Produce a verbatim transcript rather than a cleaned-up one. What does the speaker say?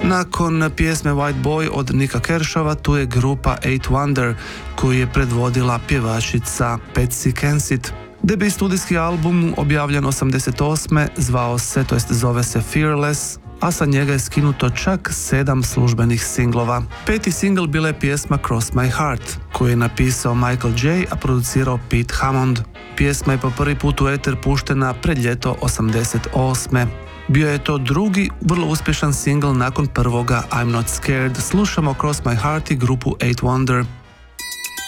Nakon pjesme White Boy od Nika Kershova, tu je grupa Eight Wonder, koju je predvodila pjevačica Patsy Kensit. Debut studijski album objavljen osamdeset osme zvao se, to jest zove se Fearless, a sa njega je skinuto čak sedam službenih singlova. Peti singl bila je pjesma Cross My Heart, koju je napisao Michael J., a producirao Pete Hammond. Pjesma je po prvi put u eter puštena pred ljeto osamdeset osme. Bio je to drugi, vrlo uspješan singl nakon prvoga I'm Not Scared. Slušamo Cross My Heart i grupu Eight Wonder.